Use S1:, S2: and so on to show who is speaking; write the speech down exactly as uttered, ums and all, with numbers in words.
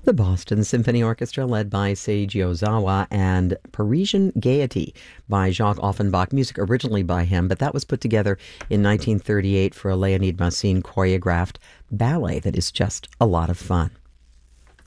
S1: The Boston Symphony Orchestra, led by Seiji Ozawa, and Parisian Gaiety by Jacques Offenbach, music originally by him, but that was put together in nineteen thirty-eight for a Leonid Massine choreographed ballet that is just a lot of fun.